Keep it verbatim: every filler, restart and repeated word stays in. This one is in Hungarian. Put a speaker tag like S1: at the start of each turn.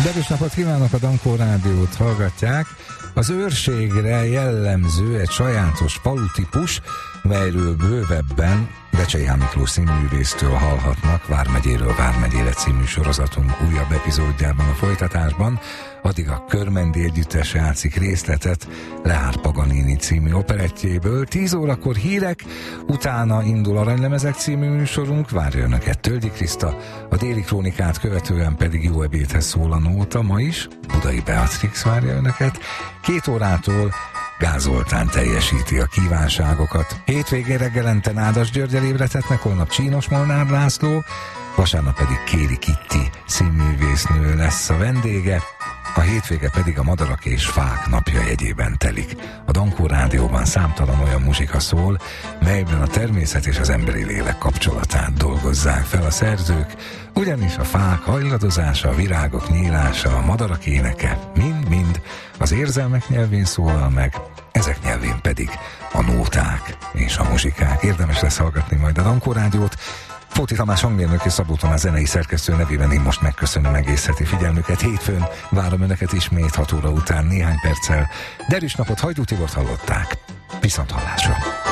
S1: Derűs napot kívánok, a Dankó Rádiót hallgatják. Az őrségre jellemző egy sajátos falutípus, melyről bővebben Becsei Miklós színművésztől hallhatnak Vármegyéről Vármegyére című sorozatunk újabb epizódjában a folytatásban. Addig a Körmendi Együttes játszik részletet Leár Paganini című operettjéből. tíz órakor hírek, utána indul Aranylemezek című műsorunk, várja önöket Töldi Kriszta, a Déli Krónikát követően pedig Jó ebédhez szól a nóta ma is, Budai Beatrix várja önöket. Két órától Gáz Zoltán teljesíti a kívánságokat. Hétvégén reggelente Nádas Györgyel ébredhetnek, holnap Csínos Molnár László, vasárnap pedig Kéri Kitti színművésznő lesz a vendége, a hétvége pedig a Madarak és Fák napja jegyében telik. A Dankó Rádióban számtalan olyan muzsika szól, melyben a természet és az emberi lélek kapcsolatát dolgozzák fel a szerzők, ugyanis a fák hajladozása, a virágok nyílása, a madarak éneke mind-mind az érzelmek nyelvén szólal meg, ezek nyelvén pedig a nóták és a muzsikák. Érdemes lesz hallgatni majd a Dankó Rádiót. Fóti Tamás hangmérnök és Szabó Tamás zenei szerkesztő nevében én most megköszönöm egész heti figyelmüket. Hétfőn várom önöket ismét hat óra után néhány perccel. Derűs napot, Hajdú Tibort hallották. Viszont hallásra!